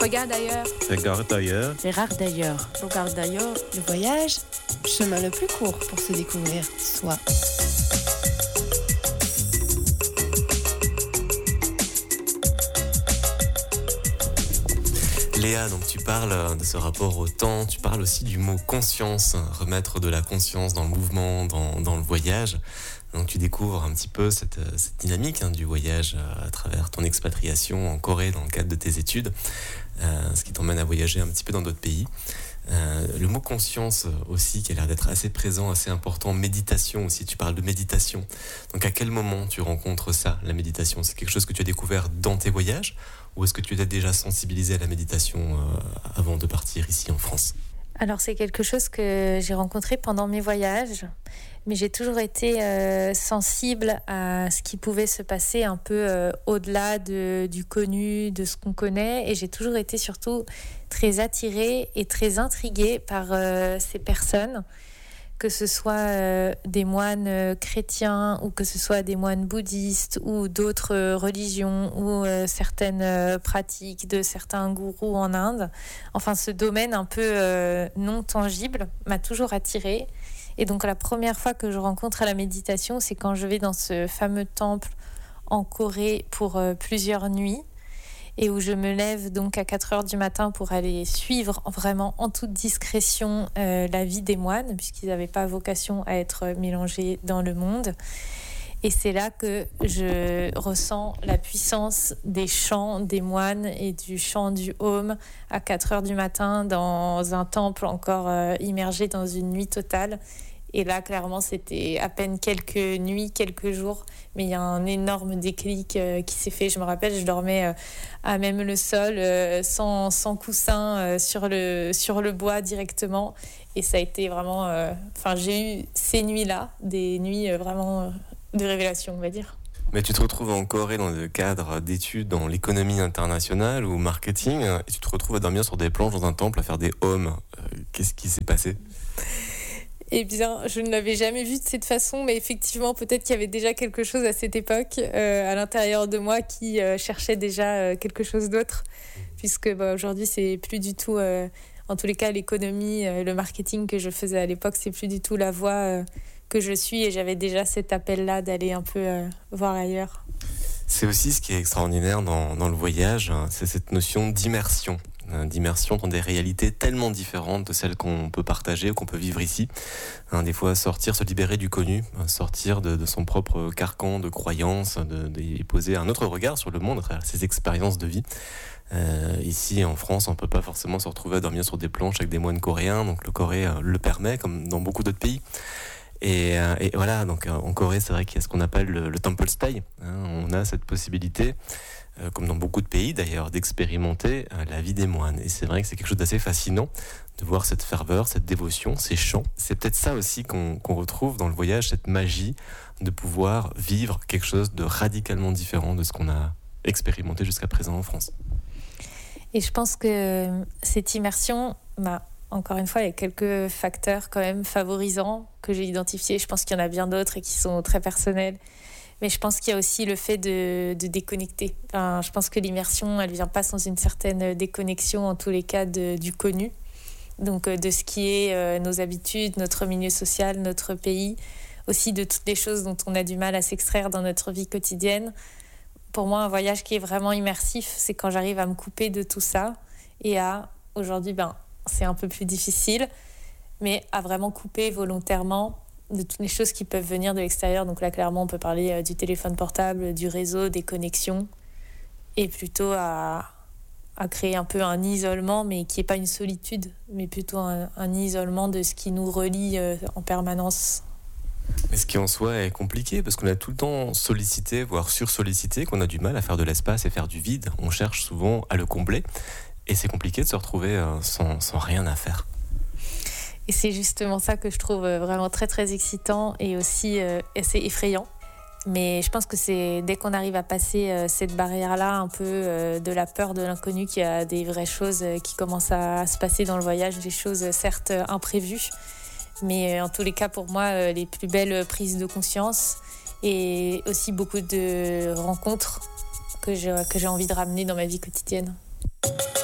Regarde ailleurs. Regarde ailleurs. Regarde d'ailleurs. Regarde d'ailleurs. Le voyage, chemin le plus court pour se découvrir soi. Léa, donc tu parles de ce rapport au temps, tu parles aussi du mot conscience, remettre de la conscience dans le mouvement, dans le voyage. Donc tu découvres un petit peu cette dynamique du voyage à travers ton expatriation en Corée dans le cadre de tes études, ce qui t'emmène à voyager un petit peu dans d'autres pays. Le mot conscience aussi qui a l'air d'être assez présent, assez important, méditation aussi, tu parles de méditation. Donc à quel moment tu rencontres ça, la méditation ? C'est quelque chose que tu as découvert dans tes voyages ou est-ce que tu étais déjà sensibilisé à la méditation avant de partir ici en France ? Alors c'est quelque chose que j'ai rencontré pendant mes voyages, mais j'ai toujours été sensible à ce qui pouvait se passer un peu au-delà du connu, de ce qu'on connaît, et j'ai toujours été surtout très attirée et très intriguée par ces personnes, que ce soit des moines chrétiens ou que ce soit des moines bouddhistes ou d'autres religions ou certaines pratiques de certains gourous en Inde. Enfin, ce domaine un peu non tangible m'a toujours attirée. Et donc, la première fois que je rencontre la méditation, c'est quand je vais dans ce fameux temple en Corée pour plusieurs nuits. Et où je me lève donc à 4h du matin pour aller suivre vraiment en toute discrétion la vie des moines, puisqu'ils n'avaient pas vocation à être mélangés dans le monde. Et c'est là que je ressens la puissance des chants des moines et du chant du Om à 4h du matin dans un temple encore immergé dans une nuit totale. Et là, clairement, c'était à peine quelques nuits, quelques jours, mais il y a un énorme déclic qui s'est fait. Je me rappelle, je dormais à même le sol, sans coussin, sur le bois directement. Et ça a été vraiment... j'ai eu ces nuits-là, des nuits vraiment de révélation, on va dire. Mais tu te retrouves en Corée dans le cadre d'études dans l'économie internationale ou marketing, et tu te retrouves à dormir sur des planches dans un temple, à faire des Om. Qu'est-ce qui s'est passé ? Eh bien, je ne l'avais jamais vu de cette façon, mais effectivement, peut-être qu'il y avait déjà quelque chose à cette époque à l'intérieur de moi qui cherchait déjà quelque chose d'autre, puisque aujourd'hui, c'est plus du tout, en tous les cas, l'économie, le marketing que je faisais à l'époque, c'est plus du tout la voie que je suis, et j'avais déjà cet appel-là d'aller un peu voir ailleurs. C'est aussi ce qui est extraordinaire dans le voyage, c'est cette notion d'immersion dans des réalités tellement différentes de celles qu'on peut partager ou qu'on peut vivre ici. Des fois, sortir, se libérer du connu, sortir de son propre carcan de croyances, de poser un autre regard sur le monde à travers ses expériences de vie. Ici, en France, on ne peut pas forcément se retrouver à dormir sur des planches avec des moines coréens, donc le Corée le permet, comme dans beaucoup d'autres pays. Et voilà, donc en Corée, c'est vrai qu'il y a ce qu'on appelle le temple stay. On a cette possibilité, comme dans beaucoup de pays d'ailleurs, d'expérimenter la vie des moines. Et c'est vrai que c'est quelque chose d'assez fascinant de voir cette ferveur, cette dévotion, ces chants. C'est peut-être ça aussi qu'on retrouve dans le voyage, cette magie de pouvoir vivre quelque chose de radicalement différent de ce qu'on a expérimenté jusqu'à présent en France. Et je pense que cette immersion, encore une fois, il y a quelques facteurs quand même favorisants que j'ai identifiés. Je pense qu'il y en a bien d'autres et qui sont très personnels. Mais je pense qu'il y a aussi le fait de déconnecter. Je pense que l'immersion, elle ne vient pas sans une certaine déconnexion, en tous les cas, du connu. Donc de ce qui est nos habitudes, notre milieu social, notre pays. Aussi de toutes les choses dont on a du mal à s'extraire dans notre vie quotidienne. Pour moi, un voyage qui est vraiment immersif, c'est quand j'arrive à me couper de tout ça. Et aujourd'hui, c'est un peu plus difficile, mais à vraiment couper volontairement de toutes les choses qui peuvent venir de l'extérieur. Donc là, clairement, on peut parler du téléphone portable, du réseau, des connexions, et plutôt à créer un peu un isolement, mais qui n'est pas une solitude, mais plutôt un isolement de ce qui nous relie en permanence. Mais ce qui en soi est compliqué, parce qu'on est tout le temps sollicité, voire sursollicité, qu'on a du mal à faire de l'espace et faire du vide. On cherche souvent à le combler, et c'est compliqué de se retrouver sans rien à faire. Et c'est justement ça que je trouve vraiment très très excitant et aussi assez effrayant. Mais je pense que c'est dès qu'on arrive à passer cette barrière-là, un peu de la peur de l'inconnu, qu'il y a des vraies choses qui commencent à se passer dans le voyage, des choses certes imprévues, mais en tous les cas pour moi les plus belles prises de conscience et aussi beaucoup de rencontres que j'ai envie de ramener dans ma vie quotidienne.